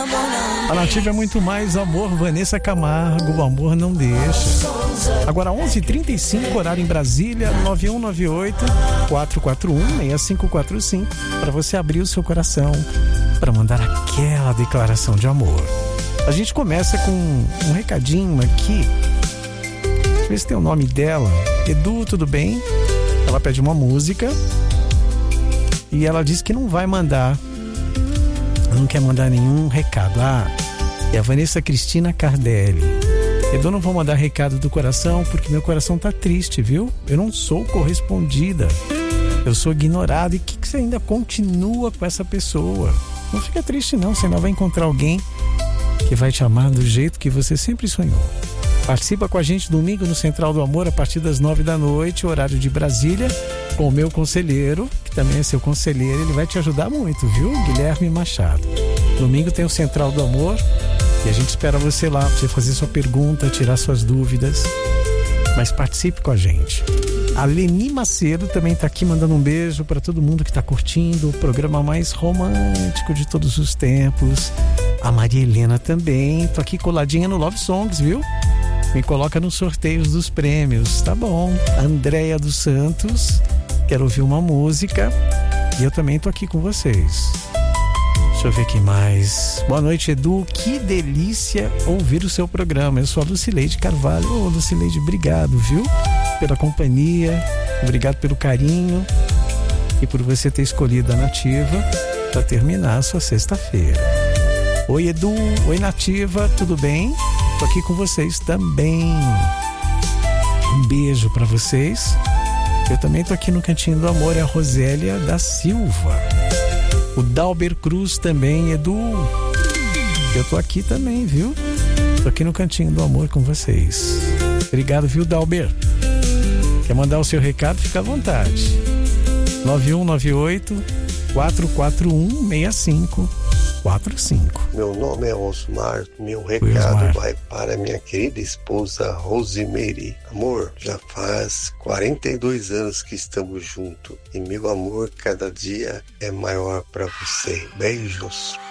A Nativa é muito mais amor, Vanessa Camargo, o amor não deixa. Agora 11h35, horário em Brasília, 9198-441-6545, para você abrir o seu coração, para mandar aquela declaração de amor. A gente começa com um recadinho aqui. Deixa eu ver se tem o nome dela. Edu, tudo bem? Ela pede uma música e ela diz que não vai mandar, não quer mandar nenhum recado. É a Vanessa Cristina Cardelli. Edu, não vou mandar recado do coração porque meu coração tá triste, viu? Eu não sou correspondida, eu sou ignorada. E que você ainda continua com essa pessoa? Não fica triste não, você ainda vai encontrar alguém que vai te amar do jeito que você sempre sonhou. Participa com a gente domingo no Central do Amor a partir das 9h, horário de Brasília, com o meu conselheiro, que também é seu conselheiro. Ele vai te ajudar muito, viu? Guilherme Machado. Domingo tem o Central do Amor e a gente espera você lá para você fazer sua pergunta, tirar suas dúvidas. Mas participe com a gente. A Leni Macedo também está aqui mandando um beijo para todo mundo que está curtindo o programa mais romântico de todos os tempos. A Maria Helena também. Tô aqui coladinha no Love Songs, viu? Me coloca nos sorteios dos prêmios, tá bom? A Andréia dos Santos, quero ouvir uma música. E eu também tô aqui com vocês. Deixa eu ver quem mais. Boa noite, Edu, que delícia ouvir o seu programa. Eu sou a Lucileide Carvalho. Ô, Lucileide, obrigado, viu? Pela companhia, obrigado pelo carinho e por você ter escolhido a Nativa para terminar a sua sexta-feira. Oi, Edu, oi, Nativa, tudo bem? Tô aqui com vocês também. Um beijo pra vocês. Eu também tô aqui no Cantinho do Amor, é a Rosélia da Silva. O Dalber Cruz também, Edu. Eu tô aqui também, viu? Tô aqui no Cantinho do Amor com vocês. Obrigado, viu, Dalber? Quer mandar o seu recado? Fica à vontade. 9198-441-6545. Meu nome é Osmar, meu recado vai para minha querida esposa Rosemary. Amor, já faz 42 anos que estamos juntos e meu amor cada dia é maior para você. Beijos.